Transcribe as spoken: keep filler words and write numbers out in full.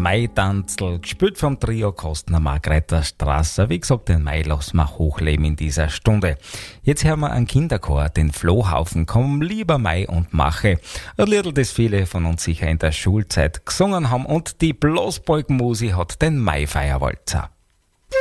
Mai-Tanzl, gespielt vom Trio Kostner Margreter Strasser. Wie gesagt, den Mai lassen wir hochleben in dieser Stunde. Jetzt hören wir einen Kinderchor, den Flohhaufen, komm lieber Mai und mache. Ein Liedl, das viele von uns sicher in der Schulzeit gesungen haben, und die Blasbalgmusi hat den Mai-Feierwalzer.